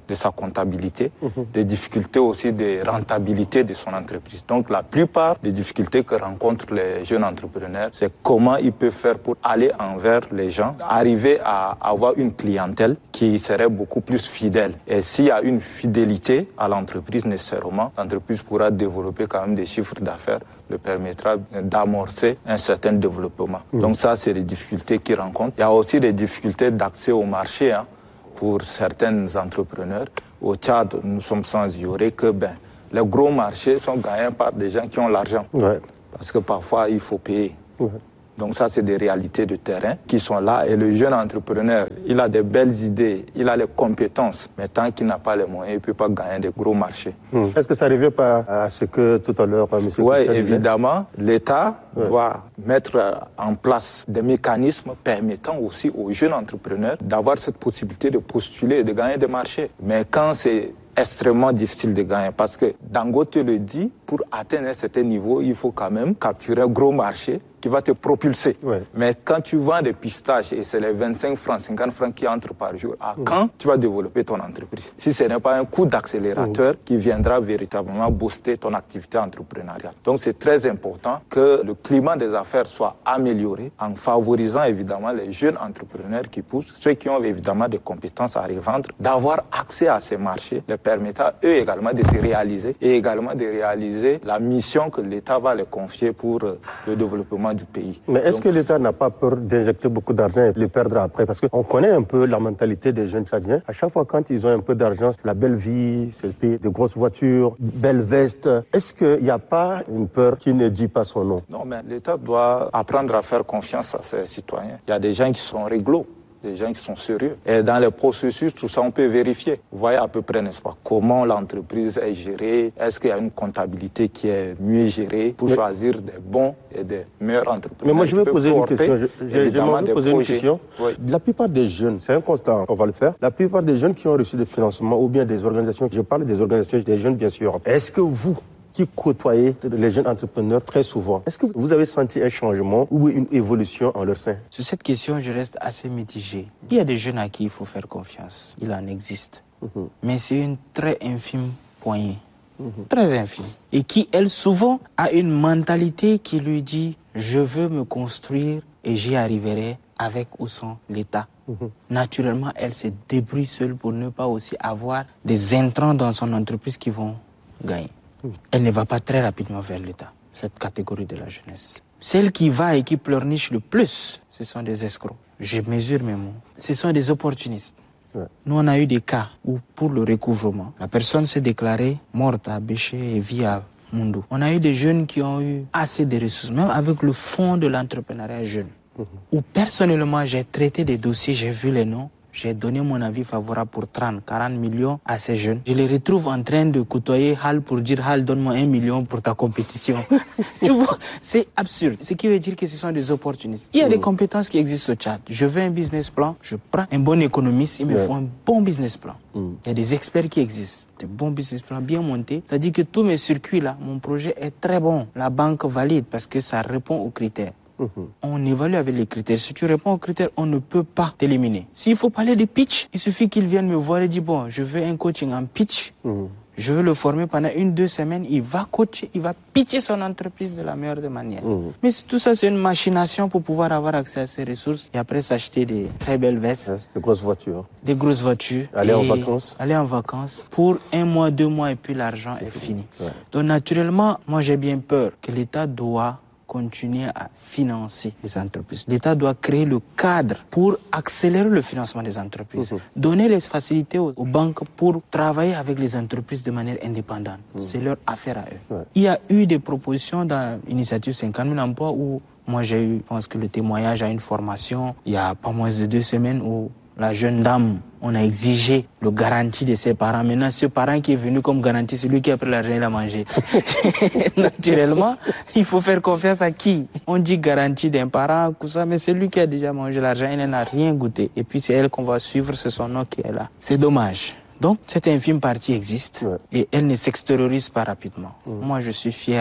de sa comptabilité, mmh. des difficultés aussi de rentabilité de son entreprise. Donc la plupart des difficultés que rencontrent les jeunes entrepreneurs, c'est comment ils peuvent faire pour aller envers les gens, arriver à avoir une clientèle qui serait beaucoup plus fidèle. Et s'il y a une fidélité à l'entreprise nécessairement, l'entreprise pourra développer quand même des chiffres d'affaires, le permettra d'amorcer un certain développement. Mmh. Donc ça, c'est les difficultés qu'ils rencontrent. Il y a aussi des difficultés d'accès au marché, hein, pour certains entrepreneurs. Au Tchad, nous sommes sans ignorer que ben, les gros marchés sont gagnés par des gens qui ont l'argent. Ouais. Parce que parfois, il faut payer. Ouais. Donc ça, c'est des réalités de terrain qui sont là. Et le jeune entrepreneur, il a des belles idées, il a les compétences. Mais tant qu'il n'a pas les moyens, il ne peut pas gagner des gros marchés. Mmh. Est-ce que ça ne revient pas à ce que tout à l'heure, M. Oui, évidemment. L'État ouais. doit mettre en place des mécanismes permettant aussi aux jeunes entrepreneurs d'avoir cette possibilité de postuler et de gagner des marchés. Mais quand c'est extrêmement difficile de gagner, parce que Dangote le dit, pour atteindre un certain niveau, il faut quand même capturer un gros marché qui va te propulser. Ouais. Mais quand tu vends des pistaches et c'est les vingt-cinq francs, cinquante francs qui entrent par jour, à mmh. quand tu vas développer ton entreprise? Si ce n'est pas un coup d'accélérateur mmh. qui viendra véritablement booster ton activité entrepreneuriale. Donc c'est très important que le climat des affaires soit amélioré en favorisant évidemment les jeunes entrepreneurs qui poussent, ceux qui ont évidemment des compétences à revendre, d'avoir accès à ces marchés, les permettant eux également de se réaliser et également de réaliser la mission que l'État va les confier pour le développement du pays. Mais est-ce Donc, que l'État n'a pas peur d'injecter beaucoup d'argent et de le perdre après? Parce qu'on connaît un peu la mentalité des jeunes Tchadiens. À chaque fois quand ils ont un peu d'argent, c'est la belle vie, c'est le pays de grosses voitures, belles vestes. Est-ce qu'il n'y a pas une peur qui ne dit pas son nom? Non, mais l'État doit apprendre à faire confiance à ses citoyens. Il y a des gens qui sont réglo, des gens qui sont sérieux. Et dans les processus, tout ça, on peut vérifier. Vous voyez à peu près, n'est-ce pas, comment l'entreprise est gérée. Est-ce qu'il y a une comptabilité qui est mieux gérée pour mais, choisir des bons et des meilleurs entrepreneurs? Mais moi, je vais poser une question. Je, je, je vais poser une question. Oui. La plupart des jeunes, c'est un constat, on va le faire. La plupart des jeunes qui ont reçu des financements ou bien des organisations, je parle des organisations des jeunes, bien sûr. Est-ce que vous, qui côtoyez les jeunes entrepreneurs très souvent, est-ce que vous avez senti un changement ou une évolution en leur sein? Sur cette question, je reste assez mitigé. Il y a des jeunes à qui il faut faire confiance. Il en existe. Mm-hmm. Mais c'est une très infime poignée. Mm-hmm. Très infime. Et qui, elle, souvent, a une mentalité qui lui dit « Je veux me construire et j'y arriverai avec ou sans l'État. Mm-hmm. » Naturellement, elle se débrouille seule pour ne pas aussi avoir des intrants dans son entreprise qui vont gagner. Elle ne va pas très rapidement vers l'État, cette catégorie de la jeunesse. Celle qui va et qui pleurniche le plus, ce sont des escrocs. Je mesure mes mots. Ce sont des opportunistes. Ouais. Nous, on a eu des cas où, pour le recouvrement, la personne s'est déclarée morte à Béché et vit à Moundou. On a eu des jeunes qui ont eu assez de ressources, même avec le fonds de l'entrepreneuriat jeune, mmh. où personnellement, j'ai traité des dossiers, j'ai vu les noms. J'ai donné mon avis favorable pour trente, quarante millions à ces jeunes. Je les retrouve en train de côtoyer Hal pour dire Hal, donne-moi un million pour ta compétition. Tu vois, c'est absurde. Ce qui veut dire que ce sont des opportunistes. Il y a mmh. des compétences qui existent au Tchad. Je veux un business plan, je prends un bon économiste, il me ouais. faut un bon business plan. Mmh. Il y a des experts qui existent, des bons business plans bien montés. C'est-à-dire que tous mes circuits là, mon projet est très bon. La banque valide parce que ça répond aux critères. Mmh. On évalue avec les critères. Si tu réponds aux critères, on ne peut pas t'éliminer. S'il faut parler de pitch, il suffit qu'ils viennent me voir et dire bon, je veux un coaching en pitch. Mmh. Je veux le former pendant une, deux semaines. Il va coacher, il va pitcher son entreprise de la meilleure des manières. Mmh. Mais tout ça, c'est une machination pour pouvoir avoir accès à ces ressources et après s'acheter des très belles vestes. Des grosses voitures. Des grosses voitures. Aller en vacances. Aller en vacances pour un mois, deux mois et puis l'argent est, est fini. Ouais. Donc naturellement, moi j'ai bien peur que l'État doit continuer à financer les entreprises. L'État doit créer le cadre pour accélérer le financement des entreprises, mmh. donner les facilités aux, aux banques pour travailler avec les entreprises de manière indépendante. Mmh. C'est leur affaire à eux. Ouais. Il y a eu des propositions dans l'initiative cinquante mille emplois où moi j'ai eu, je pense que le témoignage à une formation il y a pas moins de deux semaines où la jeune dame, on a exigé le garantie de ses parents. Maintenant, ce parent qui est venu comme garantie, c'est lui qui a pris l'argent et l'a mangé. Naturellement, il faut faire confiance à qui? On dit garantie d'un parent, tout ça, mais c'est lui qui a déjà mangé l'argent, il n'a rien goûté. Et puis c'est elle qu'on va suivre, c'est son nom qui est là. C'est dommage. Donc, cette infime partie existe ouais. et elle ne s'extériorise pas rapidement. Mmh. Moi, je suis fier des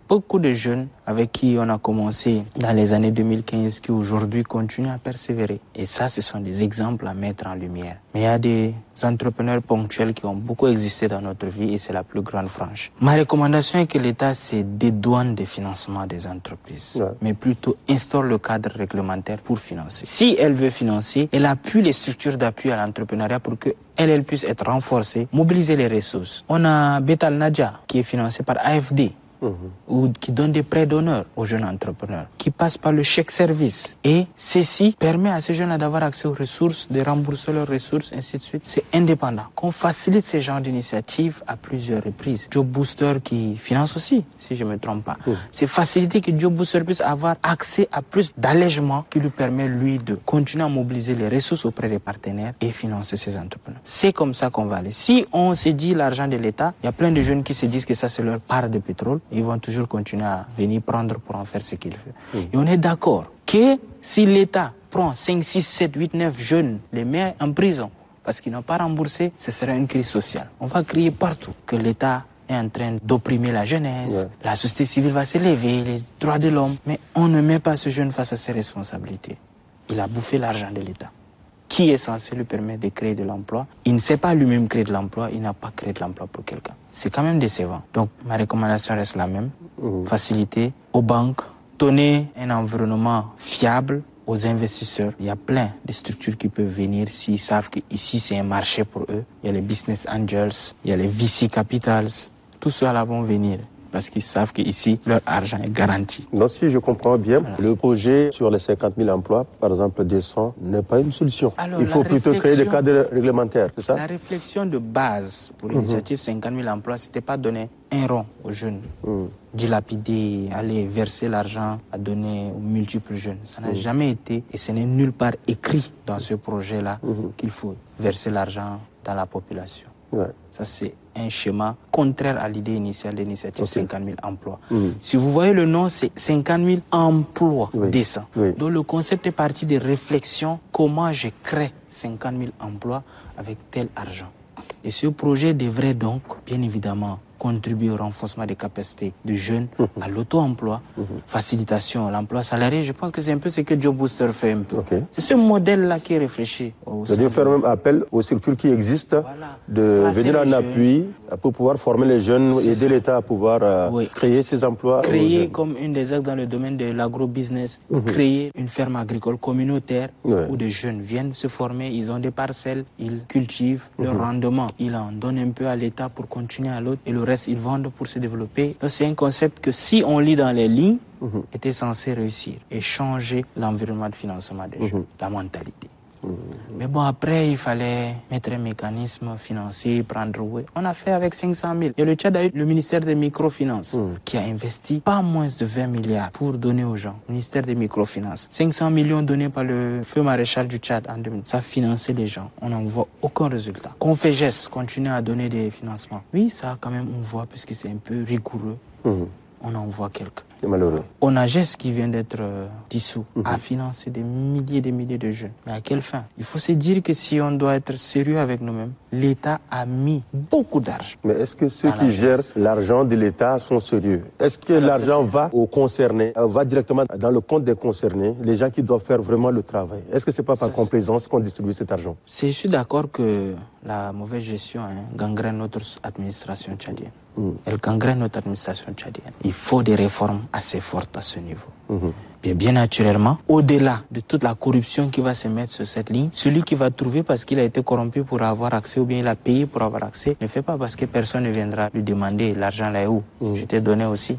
beaucoup de jeunes avec qui on a commencé dans les années deux mille quinze qui aujourd'hui continuent à persévérer. Et ça, ce sont des exemples à mettre en lumière. Mais il y a des entrepreneurs ponctuels qui ont beaucoup existé dans notre vie et c'est la plus grande frange. Ma recommandation est que l'État se dédouane des financements des entreprises, ouais. mais plutôt instaure le cadre réglementaire pour financer. Si elle veut financer, elle appuie les structures d'appui à l'entrepreneuriat pour que elle, elle puisse être renforcée, mobiliser les ressources. On a Betal Nadia qui est financé par A F D. Mmh. Ou qui donne des prêts d'honneur aux jeunes entrepreneurs, qui passent par le chèque service. Et ceci permet à ces jeunes d'avoir accès aux ressources, de rembourser leurs ressources, ainsi de suite. C'est indépendant. Qu'on facilite ces genres d'initiatives à plusieurs reprises. Job Booster qui finance aussi, si je ne me trompe pas. Mmh. C'est faciliter que Job Booster puisse avoir accès à plus d'allègements qui lui permet, lui, de continuer à mobiliser les ressources auprès des partenaires et financer ces entrepreneurs. C'est comme ça qu'on va aller. Si on se dit l'argent de l'État, il y a plein de jeunes qui se disent que ça, c'est leur part de pétrole. Ils vont toujours continuer à venir prendre pour en faire ce qu'ils veulent. Mmh. Et on est d'accord que si l'État prend cinq, six, sept, huit, neuf jeunes, les met en prison parce qu'ils n'ont pas remboursé, ce sera une crise sociale. On va crier partout que l'État est en train d'opprimer la jeunesse, ouais. la société civile va s'élever, les droits de l'homme. Mais on ne met pas ce jeune face à ses responsabilités. Il a bouffé l'argent de l'État. Qui est censé lui permettre de créer de l'emploi? Il ne sait pas lui-même créer de l'emploi, il n'a pas créé de l'emploi pour quelqu'un. C'est quand même décevant. Donc ma recommandation reste la même. Mmh. Faciliter aux banques, donner un environnement fiable aux investisseurs. Il y a plein de structures qui peuvent venir s'ils savent qu'ici c'est un marché pour eux. Il y a les business angels, il y a les V C capitals. Tous ceux-là vont venir parce qu'ils savent qu'ici, leur argent est garanti. Donc, si je comprends bien, voilà. le projet sur les cinquante mille emplois, par exemple, décents, n'est pas une solution. Alors, il faut plutôt créer des cadres réglementaires, c'est ça? La réflexion de base pour l'initiative mm-hmm. cinquante mille emplois, c'était pas donner un rond aux jeunes, mm. dilapider, aller verser l'argent à donner aux multiples jeunes. Ça n'a mm. jamais été, et ce n'est nulle part écrit dans ce projet-là mm-hmm. qu'il faut verser l'argent dans la population. Ouais. Ça, c'est un schéma contraire à l'idée initiale de l'initiative okay. cinquante mille emplois. Mmh. Si vous voyez le nom, c'est cinquante mille emplois oui. décents. Oui. Donc le concept est parti de réflexion, comment je crée cinquante mille emplois avec tel argent. Et ce projet devrait donc, bien évidemment, contribuer au renforcement des capacités de jeunes, mmh. à l'auto-emploi, mmh. facilitation à l'emploi salarié. Je pense que c'est un peu ce que Job Booster fait un peu. Okay. C'est ce modèle-là qui est réfléchi. C'est-à-dire faire même appel aux structures qui existent, voilà. de Placer venir en appui pour pouvoir former les jeunes, c'est aider ça. L'État à pouvoir euh, oui. créer ces emplois. Créer, comme une des axes dans le domaine de l'agro-business, mmh. créer une ferme agricole communautaire ouais. où des jeunes viennent se former, ils ont des parcelles, ils cultivent mmh. leur rendement, ils en donnent un peu à l'État pour continuer à l'autre et le reste ils vendent pour se développer. Donc c'est un concept que si on lit dans les lignes, mmh. était censé réussir et changer l'environnement de financement des mmh. jeunes, la mentalité. Mmh. Mais bon, après, il fallait mettre un mécanisme financier, prendre ouais. On a fait avec cinq cent mille. Et le Tchad a eu le ministère des microfinances mmh. qui a investi pas moins de vingt milliards pour donner aux gens. Ministère des microfinances. cinq cents millions donnés par le feu maréchal du Tchad en deux mille. Ça a financé les gens. On n'en voit aucun résultat. Confégès continue à donner des financements. Oui, ça a quand même, on voit, puisque c'est un peu rigoureux. Mmh. On en voit quelques. C'est malheureux. Onagès, qui vient d'être euh, dissous, mm-hmm. a financé des milliers et des milliers de jeunes. Mais à quelle fin? Il faut se dire que si on doit être sérieux avec nous-mêmes, l'État a mis beaucoup d'argent. Mais est-ce que ceux qui gèrent l'argent de l'État sont sérieux? Est-ce que Alors, l'argent va aux concernés, va directement dans le compte des concernés, les gens qui doivent faire vraiment le travail? Est-ce que c'est pas par complaisance qu'on distribue cet argent? Je suis d'accord que la mauvaise gestion hein, gangrène notre administration tchadienne. Mm. Elle gangrène notre administration tchadienne. Il faut des réformes assez fortes à ce niveau. Mm-hmm. Bien, bien naturellement, au-delà de toute la corruption qui va se mettre sur cette ligne, celui qui va trouver parce qu'il a été corrompu pour avoir accès ou bien il a payé pour avoir accès, ne fait pas parce que personne ne viendra lui demander l'argent là est où. Mm. Je t'ai donné aussi.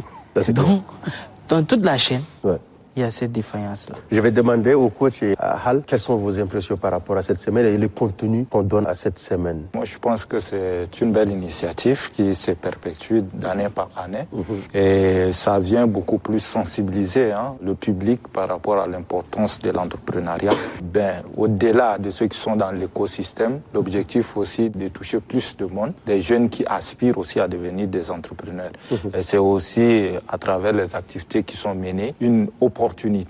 Donc, dans toute la chaîne, ouais. il y a cette défaillance-là. Je vais demander au coach à Hal, quelles sont vos impressions par rapport à cette semaine et le contenu qu'on donne à cette semaine? Moi, je pense que c'est une belle initiative qui se perpétue d'année par année. Mm-hmm. Et ça vient beaucoup plus sensibiliser hein, le public par rapport à l'importance de l'entrepreneuriat. Ben, au-delà de ceux qui sont dans l'écosystème, l'objectif aussi de toucher plus de monde, des jeunes qui aspirent aussi à devenir des entrepreneurs. Mm-hmm. Et c'est aussi à travers les activités qui sont menées, une opportunité opportunité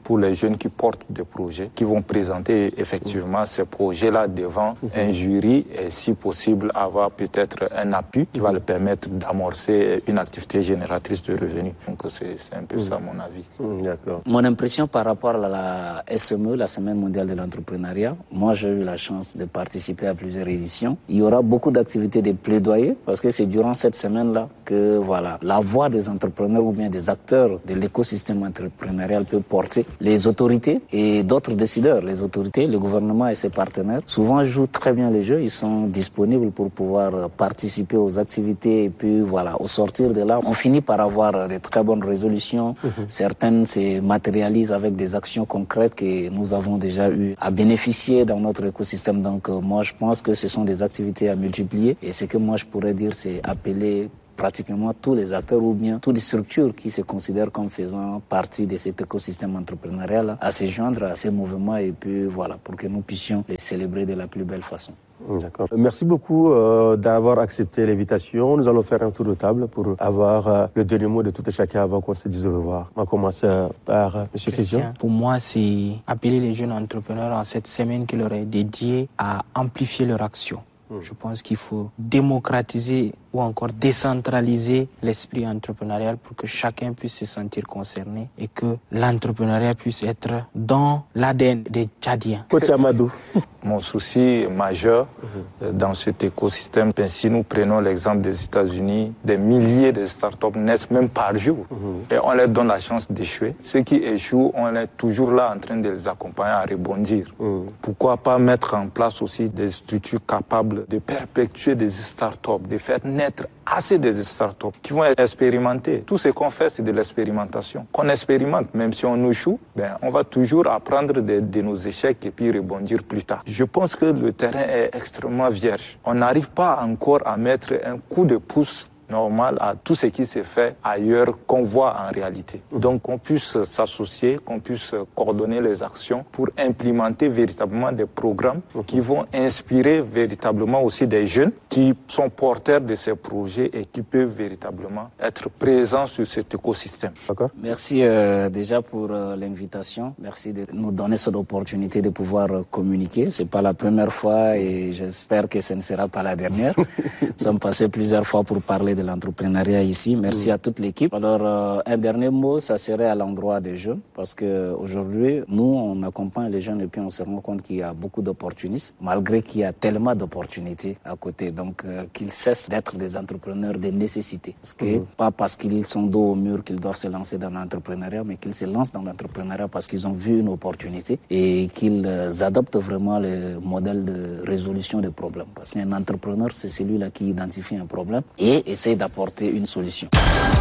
pour les jeunes qui portent des projets, qui vont présenter effectivement ces projets-là devant un jury et si possible avoir peut-être un appui qui va leur permettre d'amorcer une activité génératrice de revenus. Donc c'est un peu ça mon avis. D'accord. Mon impression par rapport à la S M E, la Semaine mondiale de l'entrepreneuriat, moi j'ai eu la chance de participer à plusieurs éditions. Il y aura beaucoup d'activités de plaidoyer parce que c'est durant cette semaine-là que voilà, la voix des entrepreneurs ou bien des acteurs de l'écosystème entrepreneurial peut porter. Les autorités et d'autres décideurs, les autorités, le gouvernement et ses partenaires, souvent jouent très bien les jeux, ils sont disponibles pour pouvoir participer aux activités et puis voilà, au sortir de là, on finit par avoir de très bonnes résolutions. Mmh. Certaines se matérialisent avec des actions concrètes que nous avons déjà eu à bénéficier dans notre écosystème. Donc euh, moi je pense que ce sont des activités à multiplier et ce que moi je pourrais dire c'est appeler pratiquement tous les acteurs ou bien toutes les structures qui se considèrent comme faisant partie de cet écosystème entrepreneurial à se joindre à ces mouvements et puis voilà, pour que nous puissions les célébrer de la plus belle façon. D'accord. Merci beaucoup euh, d'avoir accepté l'invitation. Nous allons faire un tour de table pour avoir euh, le dernier mot de tout et chacun avant qu'on se dise au revoir. On commence euh, par euh, M. Christian. Pour moi, c'est appeler les jeunes entrepreneurs en cette semaine qui leur est dédiée à amplifier leur action. Mmh. Je pense qu'il faut démocratiser ou encore décentraliser l'esprit entrepreneurial pour que chacun puisse se sentir concerné et que l'entrepreneuriat puisse être dans l'A D N des Tchadiens. Coach Amadou. Mon souci majeur mmh. dans cet écosystème, si nous prenons l'exemple des États-Unis, des milliers de startups naissent même par jour mmh. et on leur donne la chance d'échouer. Ceux qui échouent, on est toujours là en train de les accompagner à rebondir. Mmh. Pourquoi pas mettre en place aussi des structures capables de perpétuer des startups, de faire naître assez de startups qui vont expérimenter. Tout ce qu'on fait, c'est de l'expérimentation. Qu'on expérimente, même si on échoue, ben, on va toujours apprendre de, de nos échecs et puis rebondir plus tard. Je pense que le terrain est extrêmement vierge. On n'arrive pas encore à mettre un coup de pouce normal à tout ce qui s'est fait ailleurs qu'on voit en réalité. Donc qu'on puisse s'associer, qu'on puisse coordonner les actions pour implémenter véritablement des programmes qui vont inspirer véritablement aussi des jeunes qui sont porteurs de ces projets et qui peuvent véritablement être présents sur cet écosystème. D'accord. Merci euh, déjà pour euh, l'invitation. Merci de nous donner cette opportunité de pouvoir euh, communiquer. C'est pas la première fois et j'espère que ce ne sera pas la dernière. Nous sommes passés plusieurs fois pour parler de l'entrepreneuriat ici. Merci mmh. à toute l'équipe. Alors, euh, un dernier mot, ça serait à l'endroit des jeunes, parce que aujourd'hui, nous, on accompagne les jeunes et puis on se rend compte qu'il y a beaucoup d'opportunistes, malgré qu'il y a tellement d'opportunités à côté. Donc, euh, qu'ils cessent d'être des entrepreneurs de nécessité. Parce que, mmh. pas parce qu'ils sont dos au mur qu'ils doivent se lancer dans l'entrepreneuriat, mais qu'ils se lancent dans l'entrepreneuriat parce qu'ils ont vu une opportunité et qu'ils euh, adoptent vraiment le modèle de résolution des problèmes. Parce qu'un entrepreneur, c'est celui-là qui identifie un problème et essaie d'apporter une solution.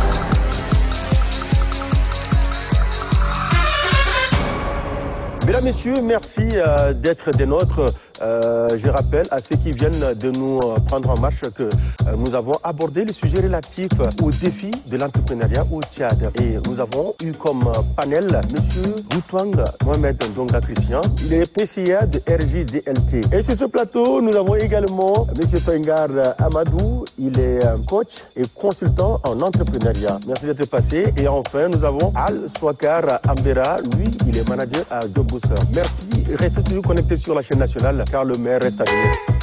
Mesdames, Messieurs, merci euh, d'être des nôtres. Euh, je rappelle à ceux qui viennent de nous euh, prendre en marche que euh, nous avons abordé le sujet relatif aux défis de l'entrepreneuriat au Tchad. Et nous avons eu comme euh, panel M. Boutwang Mohamed Ndonga Christian. Il est P C A de R J D L T. Et sur ce plateau, nous avons également M. Fengar Amadou. Il est euh, coach et consultant en entrepreneuriat. Merci d'être passé. Et enfin, nous avons Al Swakar Ambera. Lui, il est manager à Job Booster. Merci. Restez toujours connectés sur la chaîne nationale car le maire reste à venir.